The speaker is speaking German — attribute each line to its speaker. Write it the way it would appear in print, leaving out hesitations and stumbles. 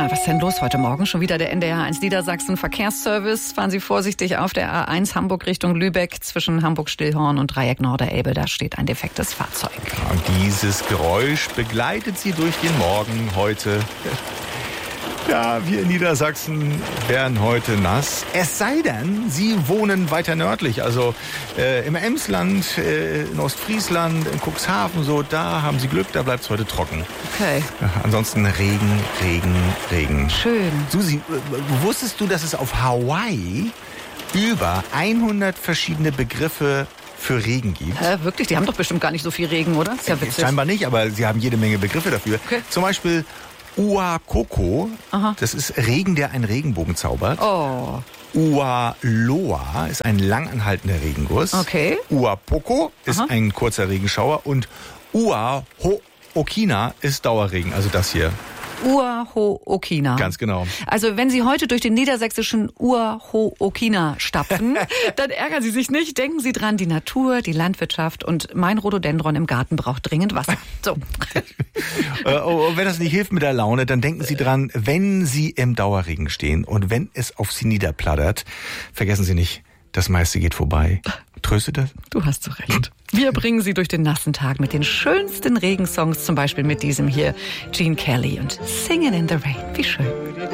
Speaker 1: Ja, was ist denn los heute Morgen? Schon wieder der NDR1 Niedersachsen Verkehrsservice. Fahren Sie vorsichtig auf der A1 Hamburg Richtung Lübeck zwischen Hamburg-Stillhorn und Dreieck Norderelbe. Da steht ein defektes Fahrzeug.
Speaker 2: Ja, und dieses Geräusch begleitet Sie durch den Morgen heute. Ja, wir in Niedersachsen werden heute nass. Es sei denn, Sie wohnen weiter nördlich, also im Emsland, in Ostfriesland, in Cuxhaven, so, da haben Sie Glück, da bleibt es heute trocken.
Speaker 1: Okay.
Speaker 2: Ja, ansonsten Regen, Regen, Regen.
Speaker 1: Schön.
Speaker 2: Susi, wusstest du, dass es auf Hawaii über 100 verschiedene Begriffe für Regen gibt?
Speaker 1: Wirklich? Die haben doch bestimmt gar nicht so viel Regen, oder? Ist ja witzig.
Speaker 2: Scheinbar nicht, aber sie haben jede Menge Begriffe dafür.
Speaker 1: Okay.
Speaker 2: Zum Beispiel Ua-Koko, das ist Regen, der einen Regenbogen zaubert.
Speaker 1: Oh.
Speaker 2: Ua-Loa ist ein langanhaltender Regenguss.
Speaker 1: Okay.
Speaker 2: Ua-Poko ist ein kurzer Regenschauer. Und Ua-Ho-Okina ist Dauerregen, also das hier.
Speaker 1: Ua-Ho-Okina.
Speaker 2: Ganz genau.
Speaker 1: Also wenn Sie heute durch den niedersächsischen Ua-Ho-Okina stapfen, dann ärgern Sie sich nicht. Denken Sie dran, die Natur, die Landwirtschaft und mein Rhododendron im Garten braucht dringend Wasser. So.
Speaker 2: Und wenn das nicht hilft mit der Laune, dann denken Sie dran, wenn Sie im Dauerregen stehen und wenn es auf Sie niederplattert, vergessen Sie nicht, das meiste geht vorbei. Tröstet das?
Speaker 1: Du hast so recht. Wir bringen Sie durch den nassen Tag mit den schönsten Regensongs, zum Beispiel mit diesem hier, Gene Kelly und Singin' in the Rain. Wie schön.